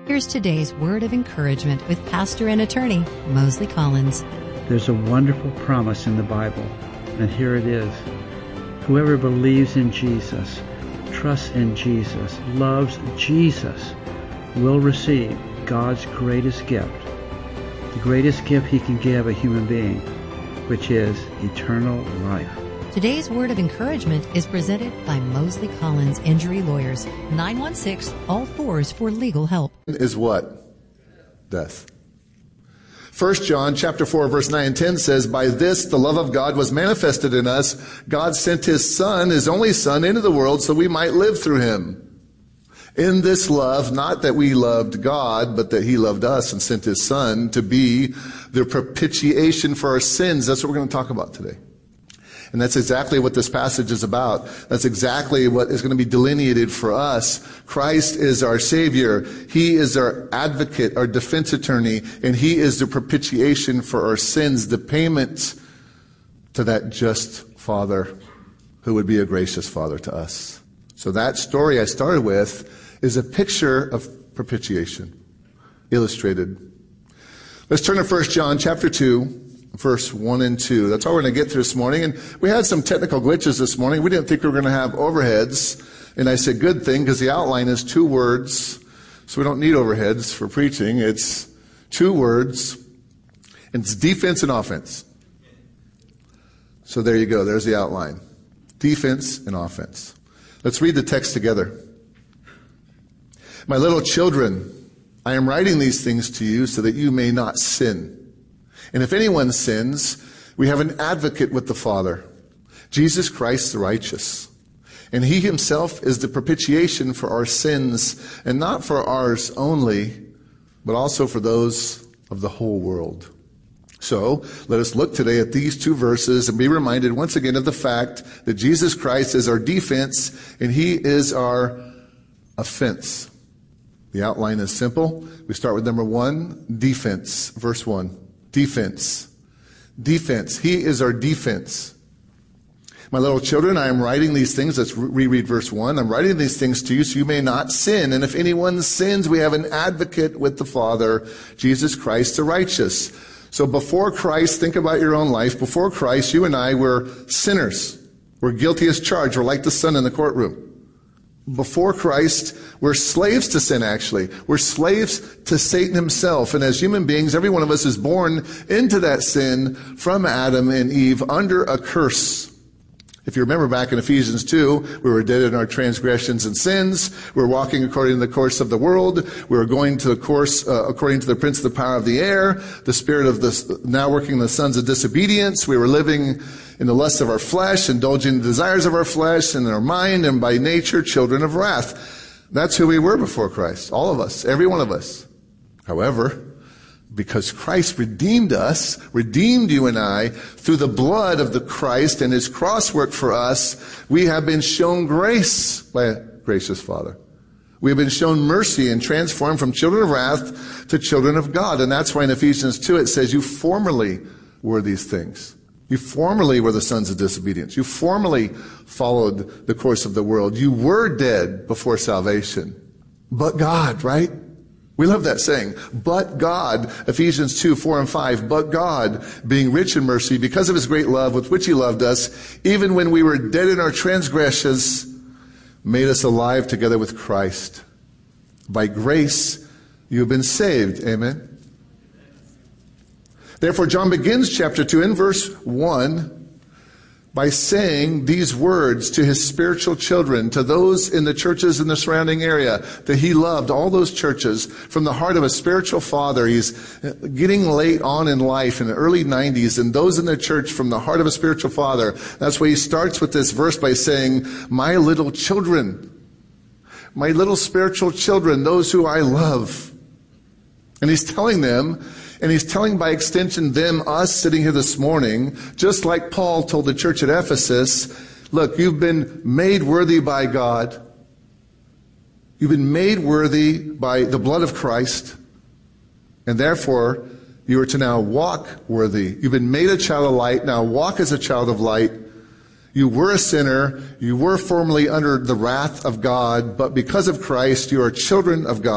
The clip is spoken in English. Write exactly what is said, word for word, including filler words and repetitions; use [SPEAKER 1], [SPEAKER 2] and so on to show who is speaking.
[SPEAKER 1] Here's today's word of encouragement with pastor and attorney Mosley Collins.
[SPEAKER 2] There's a wonderful promise in the Bible, and here it is. Whoever believes in Jesus, trusts in Jesus, loves Jesus, will receive God's greatest gift, the greatest gift He can give a human being, which is eternal life.
[SPEAKER 1] Today's word of encouragement is presented by Mosley Collins Injury Lawyers, nine one six, all fours for legal help.
[SPEAKER 3] Is what? Death. First John chapter four, verse nine and ten says, "By this the love of God was manifested in us. God sent His Son, His only Son, into the world so we might live through Him. In this love, not that we loved God, but that He loved us and sent His Son to be the propitiation for our sins." That's what we're going to talk about today. And that's exactly what this passage is about. That's exactly what is going to be delineated for us. Christ is our Savior. He is our advocate, our defense attorney, and He is the propitiation for our sins, the payment to that just Father who would be a gracious Father to us. So that story I started with is a picture of propitiation, illustrated. Let's turn to First John chapter two. Verse one and two. That's all we're going to get through this morning. And we had some technical glitches this morning. We didn't think we were going to have overheads. And I said, good thing, because the outline is two words. So we don't need overheads for preaching. It's two words. And it's defense and offense. So there you go. There's the outline. Defense and offense. Let's read the text together. "My little children, I am writing these things to you so that you may not sin. And if anyone sins, we have an advocate with the Father, Jesus Christ the righteous. And He Himself is the propitiation for our sins, and not for ours only, but also for those of the whole world." So, let us look today at these two verses and be reminded once again of the fact that Jesus Christ is our defense and He is our offense. The outline is simple. We start with number one, defense, verse one. Defense. Defense. He is our defense. "My little children, I am writing these things." Let's reread verse one. "I'm writing these things to you so you may not sin. And if anyone sins, we have an advocate with the Father, Jesus Christ the righteous." So before Christ, think about your own life. Before Christ, you and I were sinners. We're guilty as charged. We're like the son in the courtroom. Before Christ, we're slaves to sin, actually. We're slaves to Satan himself. And as human beings, every one of us is born into that sin from Adam and Eve under a curse. If you remember back in Ephesians two, we were dead in our transgressions and sins. We were walking according to the course of the world. We were going to the course uh, according to the prince of the power of the air, the spirit of the now working in the sons of disobedience. We were living in the lusts of our flesh, indulging the desires of our flesh and in our mind, and by nature, children of wrath. That's who we were before Christ. All of us, every one of us. However, because Christ redeemed us, redeemed you and I, through the blood of the Christ and His cross work for us, we have been shown grace by a gracious Father. We have been shown mercy and transformed from children of wrath to children of God. And that's why in Ephesians two it says, you formerly were these things. You formerly were the sons of disobedience. You formerly followed the course of the world. You were dead before salvation. But God, right? We love that saying. But God, Ephesians two, four and five. But God, being rich in mercy, because of His great love with which He loved us, even when we were dead in our transgressions, made us alive together with Christ. By grace, you have been saved. Amen. Therefore, John begins chapter two in verse one by saying these words to his spiritual children, to those in the churches in the surrounding area that he loved, all those churches, from the heart of a spiritual father. He's getting late on in life in the early nineties, and those in the church from the heart of a spiritual father. That's why he starts with this verse by saying, my little children, my little spiritual children, those who I love. And he's telling them, and he's telling by extension them, us sitting here this morning, just like Paul told the church at Ephesus, look, you've been made worthy by God. You've been made worthy by the blood of Christ. And therefore, you are to now walk worthy. You've been made a child of light. Now walk as a child of light. You were a sinner. You were formerly under the wrath of God. But because of Christ, you are children of God.